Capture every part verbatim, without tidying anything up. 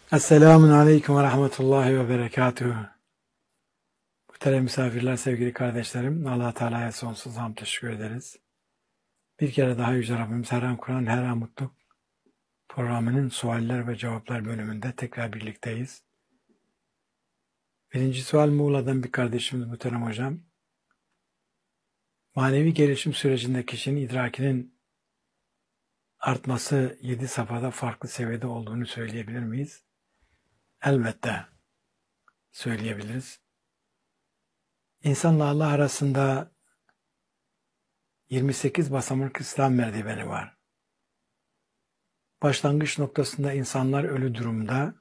Esselamun Aleyküm ve Rahmetullahi ve Berekatuhu. Muhterem misafirler, sevgili kardeşlerim, Allah Teala'ya sonsuz hamd teşekkür ederiz. Bir kere daha Yüce Rabbimiz her an Kur'an, her an mutlu programının sualler ve cevaplar bölümünde tekrar birlikteyiz. Birinci sual Muğla'dan bir kardeşimiz Muhterem Hocam. Manevi gelişim sürecinde kişinin idrakinin artması yedi safhada farklı seviyede olduğunu söyleyebilir miyiz? Elbette söyleyebiliriz. İnsanla Allah arasında yirmi sekiz basamak İslam merdiveni var. Başlangıç noktasında insanlar ölü durumda.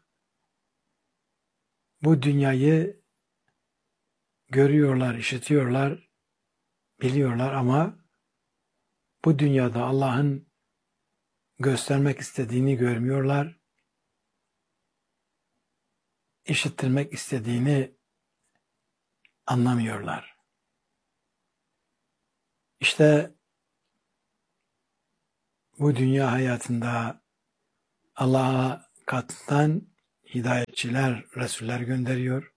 Bu dünyayı görüyorlar, işitiyorlar, biliyorlar ama bu dünyada Allah'ın göstermek istediğini görmüyorlar. İşittirmek istediğini anlamıyorlar. İşte bu dünya hayatında Allah'a katından hidayetçiler, Resuller gönderiyor.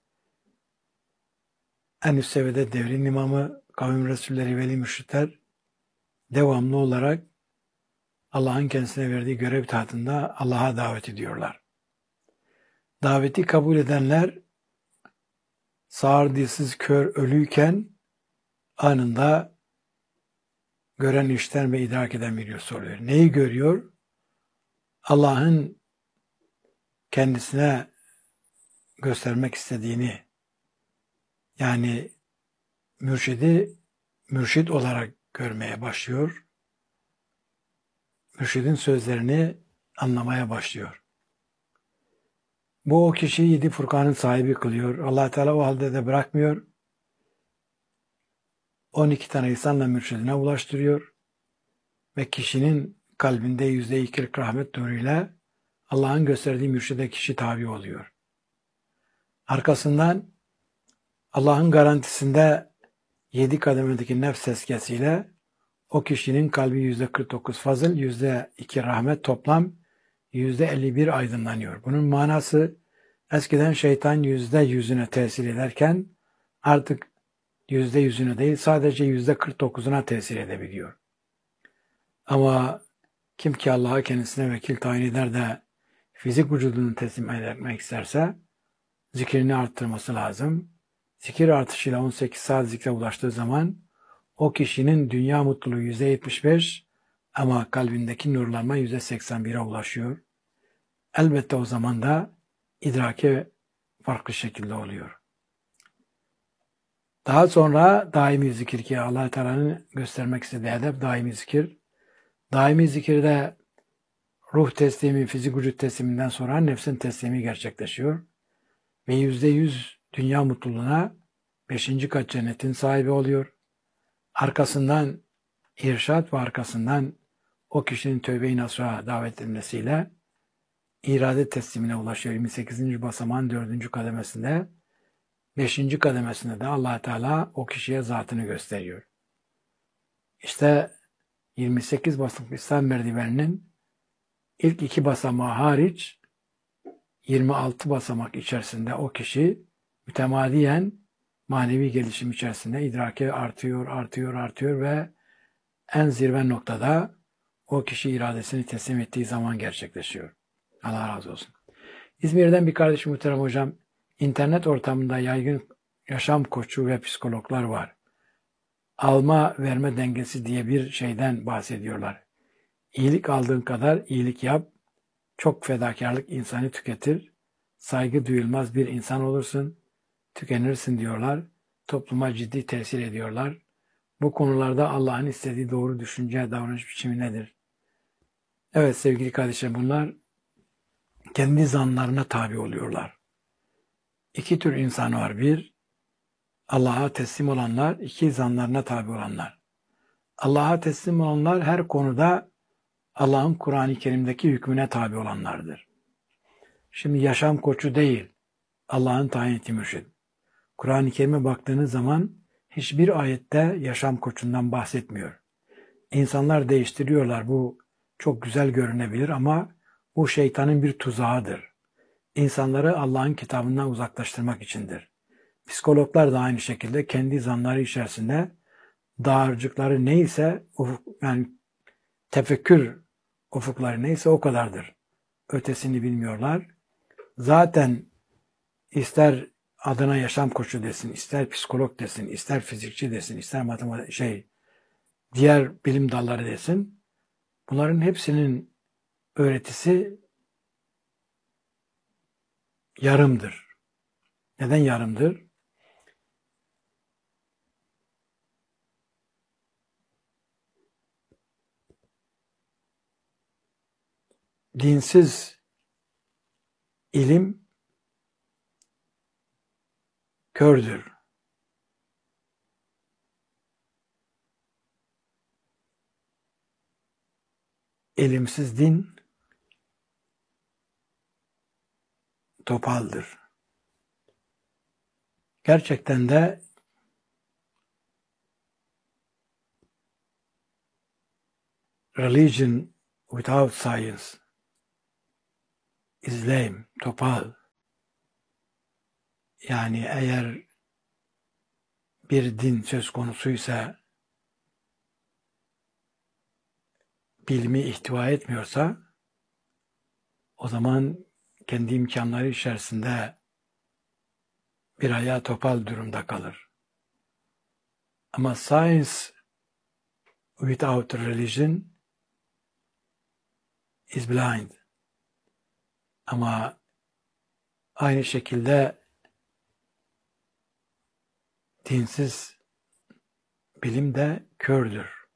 En üst seviyede devrin imamı, kavim Resulleri, veli mürşitler devamlı olarak Allah'ın kendisine verdiği görev tahtında Allah'a davet ediyorlar. Daveti kabul edenler sağır, dilsiz, kör, ölüyken anında gören, işiten ve idrak eden birisi oluyor. Neyi görüyor? Allah'ın kendisine göstermek istediğini, yani mürşidi mürşid olarak görmeye başlıyor. Mürşidin sözlerini anlamaya başlıyor. Bu o kişiyi yedi Furkan'ın sahibi kılıyor. Allah Teala o halde de bırakmıyor. on iki tane insanla mürşidine ulaştırıyor. Ve kişinin kalbinde yüzde ikilik rahmet nuruyla Allah'ın gösterdiği mürşide kişi tabi oluyor. Arkasından Allah'ın garantisinde yedi kademedeki nefs tezkiyesiyle o kişinin kalbi yüzde kırk dokuz fazıl, yüzde iki rahmet, toplam yüzde elli bir aydınlanıyor. Bunun manası eskiden şeytan yüzde yüzüne tesir ederken artık yüzde yüzüne değil sadece yüzde kırk dokuzuna tesir edebiliyor. Ama kim ki Allah'a kendisine vekil tayin eder de fizik vücudunu teslim etmek isterse zikrini arttırması lazım. Zikir artışıyla on sekiz saat zikre ulaştığı zaman o kişinin dünya mutluluğu yüzde yetmiş beş ama kalbindeki nurlanma yüzde seksen bire ulaşıyor. Elbette o zaman da idrake farklı şekilde oluyor. Daha sonra daimi zikir ki Allah Teala'nın göstermek istediği hedef daimi zikir. Daimi zikirde ruh teslimi, fizik vücut tesliminden sonra nefsin teslimi gerçekleşiyor. Ve yüzde yüz dünya mutluluğuna beşinci kat cennetin sahibi oluyor. Arkasından irşat ve arkasından o kişinin tövbe-i nasuha davet edilmesiyle irade teslimine ulaşıyor. yirmi sekizinci basamağın dördüncü kademesinde, beşinci kademesinde de Allah Teala o kişiye zatını gösteriyor. İşte yirmi sekiz basamak İslam merdiveninin ilk iki basamağı hariç yirmi altı basamak içerisinde o kişi mütemadiyen manevi gelişim içerisinde idraki artıyor, artıyor, artıyor ve en zirve noktada o kişi iradesini teslim ettiği zaman gerçekleşiyor. Allah razı olsun. İzmir'den bir kardeşim Muhterem Hocam, internet ortamında yaygın yaşam koçu ve psikologlar var. Alma verme dengesi diye bir şeyden bahsediyorlar. İyilik aldığın kadar iyilik yap, çok fedakarlık insanı tüketir, saygı duyulmaz bir insan olursun, tükenirsin diyorlar, topluma ciddi tesir ediyorlar. Bu konularda Allah'ın istediği doğru düşünce, davranış biçimi nedir? Evet sevgili kardeşlerim, bunlar kendi zanlarına tabi oluyorlar. İki tür insan var. Bir, Allah'a teslim olanlar, iki zanlarına tabi olanlar. Allah'a teslim olanlar her konuda Allah'ın Kur'an-ı Kerim'deki hükmüne tabi olanlardır. Şimdi yaşam koçu değil, Allah'ın tayin ettiği mürşid. Kur'an-ı Kerim'e baktığınız zaman hiçbir ayette yaşam koçundan bahsetmiyor. İnsanlar değiştiriyorlar. Bu çok güzel görünebilir ama bu şeytanın bir tuzağıdır. insanları Allah'ın kitabından uzaklaştırmak içindir. Psikologlar da aynı şekilde kendi zanları içerisinde dağarcıkları neyse, ufuk, yani tefekkür ufukları neyse o kadardır. Ötesini bilmiyorlar. Zaten ister adına yaşam koçu desin, ister psikolog desin, ister fizikçi desin, ister matematik şey, diğer bilim dalları desin. Bunların hepsinin öğretisi yarımdır. Neden yarımdır? Dinsiz ilim kördür. İlimsiz din topaldır. Gerçekten de religion without science is lame, topal. Yani eğer bir din söz konusuysa, bilimi ihtiva etmiyorsa, o zaman kendi imkanları içerisinde bir ayağı topal durumda kalır. Ama science without religion is blind. Ama aynı şekilde dinsiz bilim de kördür.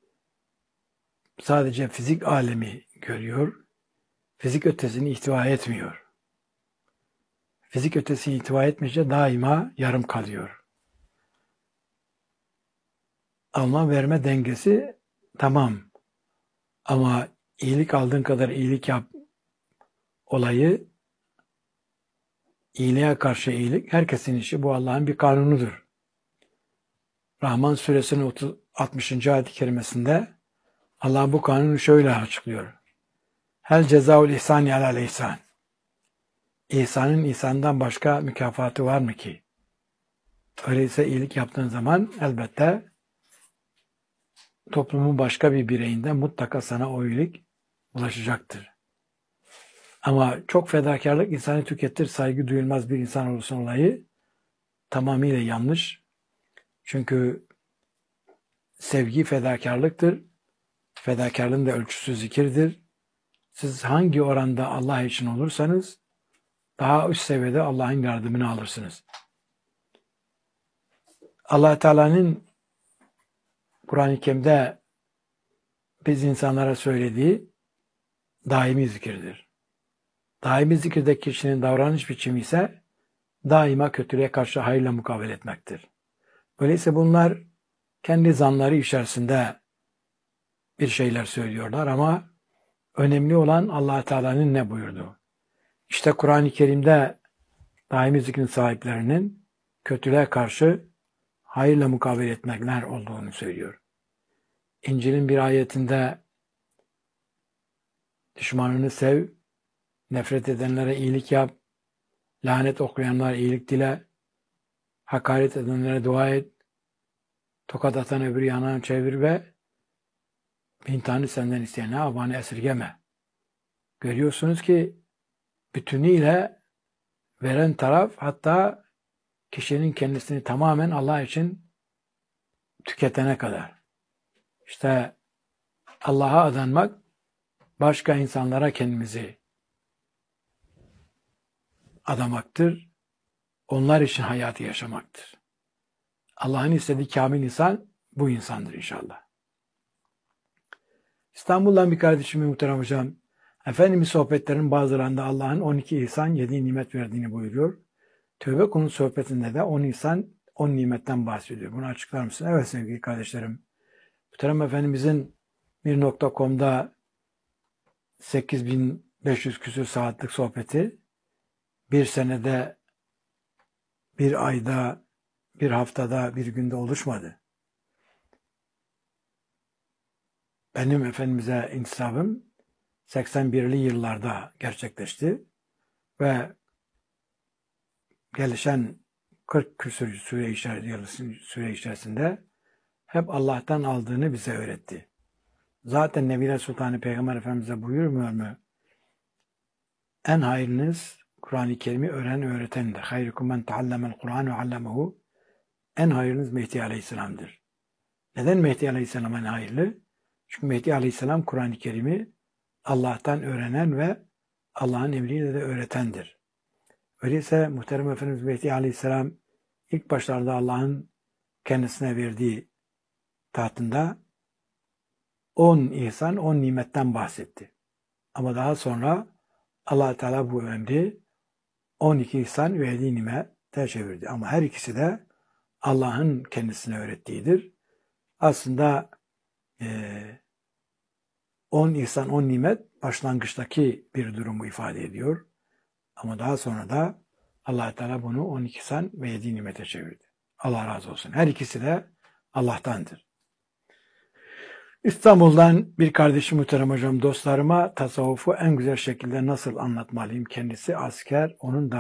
Sadece fizik alemi görüyor, fizik ötesini ihtiva etmiyor. Fizik ötesini ihtiva etmeyince daima yarım kalıyor. Alma verme dengesi tamam. Ama iyilik aldığın kadar iyilik yap olayı, iyiliğe karşı iyilik herkesin işi, bu Allah'ın bir kanunudur. Rahman suresinin altmışıncı ayet-i kerimesinde Allah bu kanunu şöyle açıklıyor. Hel cezaul ihsani alel ihsan. İhsanın ihsandan başka mükafatı var mı ki? Öyleyse iyilik yaptığın zaman elbette toplumun başka bir bireyinde mutlaka sana o iyilik ulaşacaktır. Ama çok fedakarlık insanı tüketir, saygı duyulmaz bir insan olursun olayı tamamıyla yanlış. Çünkü sevgi fedakarlıktır. Fedakarlığın da ölçüsü zikirdir. Siz hangi oranda Allah için olursanız daha üst seviyede Allah'ın yardımını alırsınız. Allah Teala'nın Kur'an-ı Kerim'de biz insanlara söylediği daimi zikirdir. Daimi zikirdeki kişinin davranış biçimi ise daima kötülüğe karşı hayırla mukabele etmektir. Öyleyse bunlar kendi zanları içerisinde bir şeyler söylüyorlar ama önemli olan Allah Teala'nın ne buyurduğu. İşte Kur'an-ı Kerim'de daimi zikrin sahiplerinin kötülüğe karşı hayırla mukabele etmekler olduğunu söylüyor. İncil'in bir ayetinde düşmanını sev, nefret edenlere iyilik yap, lanet okuyanlara iyilik dile, hakaret edenlere dua et, tokat atan öbür yanına çevir ve imtihanı senden isteyene abanı esirgeme. Görüyorsunuz ki bütünüyle veren taraf, hatta kişinin kendisini tamamen Allah için tüketene kadar. İşte Allah'a adanmak, başka insanlara kendimizi adamaktır. Onlar için hayatı yaşamaktır. Allah'ın istediği kamil insan bu insandır inşallah. İstanbul'dan bir kardeşim muhterem hocam, Efendimiz sohbetlerinin bazılarında Allah'ın on iki ihsan, yedi nimet verdiğini buyuruyor. Tövbe konu sohbetinde de on ihsan, on nimetten bahsediyor. Bunu açıklar mısın? Evet sevgili kardeşlerim. Muhterem Efendimizin bir nokta com'da sekiz bin beş yüz küsur saatlik sohbeti bir senede, bir ayda, bir haftada, bir günde oluşmadı. Benim Efendimiz'e intisabım seksen birli yıllarda gerçekleşti. ve gelişen kırk küsur süre içerisinde, süre içerisinde hep Allah'tan aldığını bize öğretti. Zaten Nebiler Sultanı Peygamber Efendimiz'e buyurmuyor mu? En hayırınız Kur'an-ı Kerim'i öğrenen öğretendir. Hayrukum men teallemel Kur'an ve allemehu. En hayırınız Mehdi Aleyhisselam'dır. Neden Mehdi Aleyhisselam en hayırlı? Çünkü Mehdi Aleyhisselam Kur'an-ı Kerim'i Allah'tan öğrenen ve Allah'ın emriyle de öğretendir. Öyleyse muhterem Efendimiz Mehdi Aleyhisselam ilk başlarda Allah'ın kendisine verdiği tahtında on ihsan, on nimetten bahsetti. Ama daha sonra Allah Teala bu emri on iki ihsan ve yedi nimete çevirdi. Ama her ikisi de Allah'ın kendisine öğrettiğidir. Aslında on ihsan, on nimet başlangıçtaki bir durumu ifade ediyor. Ama daha sonra da Allah Teala bunu on iki ihsan ve yedi nimete çevirdi. Allah razı olsun. Her ikisi de Allah'tandır. İstanbul'dan bir kardeşim, muhterem hocam, dostlarıma tasavvufu en güzel şekilde nasıl anlatmalıyım? Kendisi asker, onun da